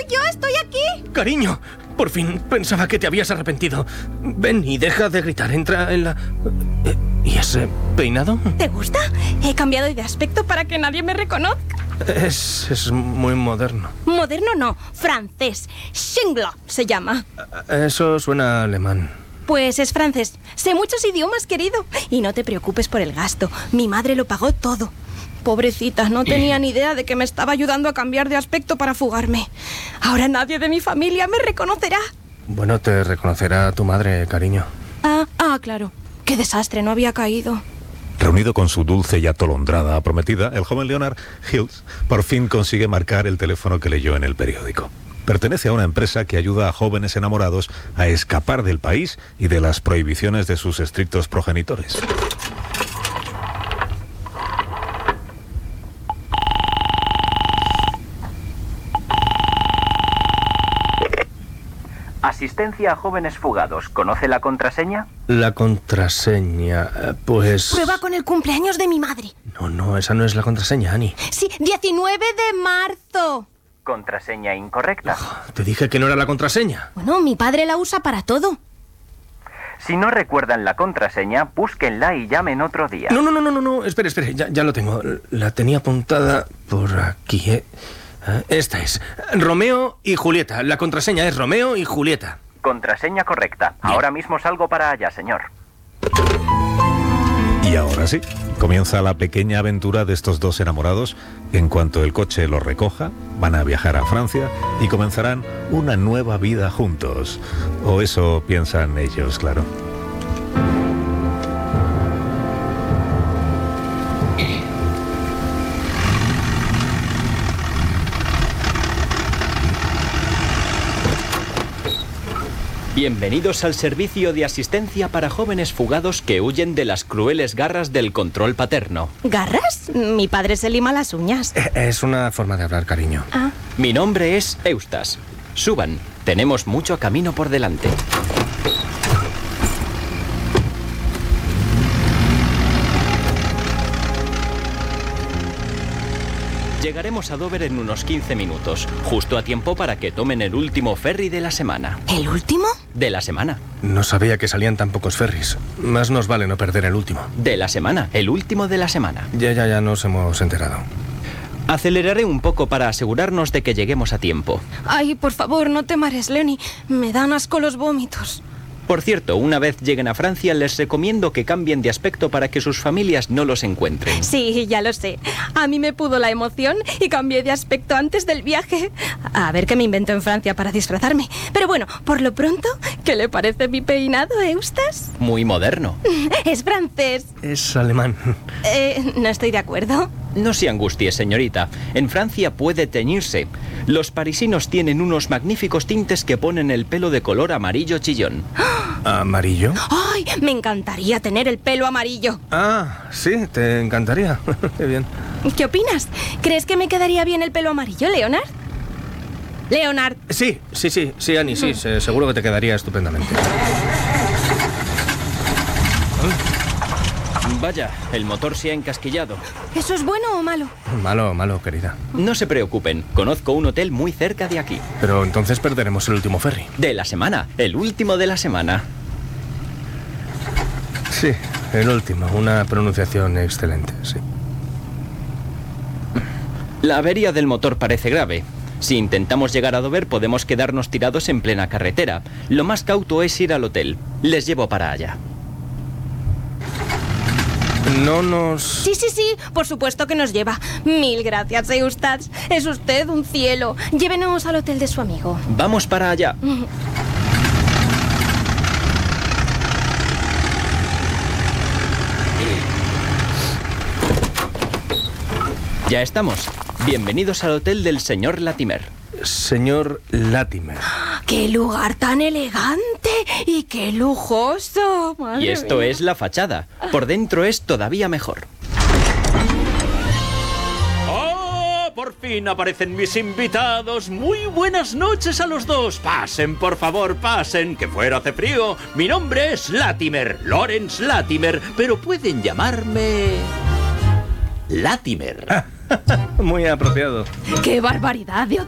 yo estoy aquí. Cariño, por fin pensaba que te habías arrepentido. Ven y deja de gritar, entra en la... ¿Y ese peinado? ¿Te gusta? He cambiado de aspecto para que nadie me reconozca. Es muy moderno. Moderno no, francés. Schindler se llama. Eso suena alemán. Pues es francés. Sé muchos idiomas, querido. Y no te preocupes por el gasto. Mi madre lo pagó todo. Pobrecita, no tenía ni idea de que me estaba ayudando a cambiar de aspecto para fugarme. Ahora nadie de mi familia me reconocerá. Bueno, te reconocerá tu madre, cariño. Claro. Qué desastre, no había caído. Reunido con su dulce y atolondrada prometida, el joven Leonard Hills por fin consigue marcar el teléfono que leyó en el periódico. Pertenece a una empresa que ayuda a jóvenes enamorados a escapar del país y de las prohibiciones de sus estrictos progenitores. Asistencia a jóvenes fugados. ¿Conoce la contraseña? La contraseña, pues... Prueba con el cumpleaños de mi madre. No, esa no es la contraseña, Annie. Sí, 19 de marzo. Contraseña incorrecta. Te dije que no era la contraseña. Bueno, mi padre la usa para todo. Si no recuerdan la contraseña, búsquenla y llamen otro día. No, espere, ya lo tengo. La tenía apuntada por aquí, Esta es Romeo y Julieta. La contraseña es Romeo y Julieta. Contraseña correcta. Bien. Ahora mismo salgo para allá, señor. Y ahora sí, comienza la pequeña aventura de estos dos enamorados. En cuanto el coche los recoja, van a viajar a Francia y comenzarán una nueva vida juntos. O eso piensan ellos, claro. Bienvenidos al servicio de asistencia para jóvenes fugados que huyen de las crueles garras del control paterno. ¿Garras? Mi padre se lima las uñas. Es una forma de hablar, cariño. Mi nombre es Eustace. Suban, tenemos mucho camino por delante. Llegaremos a Dover en unos 15 minutos, justo a tiempo para que tomen el último ferry de la semana. ¿El último? De la semana. No sabía que salían tan pocos ferries. Más nos vale no perder el último. De la semana, el último de la semana. Ya nos hemos enterado. Aceleraré un poco para asegurarnos de que lleguemos a tiempo. Ay, por favor, no te mares, Lenny. Me dan asco los vómitos. Por cierto, una vez lleguen a Francia, les recomiendo que cambien de aspecto para que sus familias no los encuentren. Sí, ya lo sé. A mí me pudo la emoción y cambié de aspecto antes del viaje. A ver qué me invento en Francia para disfrazarme. Pero bueno, por lo pronto, ¿qué le parece mi peinado, Eustace? Muy moderno. Es francés. Es alemán. No estoy de acuerdo. No se angustie, señorita. En Francia puede teñirse. Los parisinos tienen unos magníficos tintes que ponen el pelo de color amarillo chillón. ¿Amarillo? ¡Ay! Me encantaría tener el pelo amarillo. Sí, te encantaría. Qué bien. ¿Qué opinas? ¿Crees que me quedaría bien el pelo amarillo, Leonard? Leonard. Sí, Annie, sí, seguro que te quedaría estupendamente. Vaya, el motor se ha encasquillado. ¿Eso es bueno o malo? Malo, querida. No se preocupen, conozco un hotel muy cerca de aquí. Pero entonces perderemos el último ferry. De la semana, el último de la semana. Sí, el último. Una pronunciación excelente, sí. La avería del motor parece grave. Si intentamos llegar a Dover, podemos quedarnos tirados en plena carretera. Lo más cauto es ir al hotel. Les llevo para allá. No nos... Sí, por supuesto que nos lleva. Mil gracias, Eustace. Es usted un cielo. Llévenos al hotel de su amigo. Vamos para allá. Ya estamos. Bienvenidos al hotel del señor Latimer. Señor Latimer. ¡Qué lugar tan elegante! ¡Y qué lujoso! Madre Y esto mía. es la fachada. Por dentro es todavía mejor. ¡Oh! Por fin aparecen mis invitados. Muy buenas noches a los dos. Pasen, por favor, pasen, que fuera hace frío. Mi nombre es Latimer, Lawrence Latimer, pero pueden llamarme... Latimer. Muy apropiado. ¡Qué barbaridad de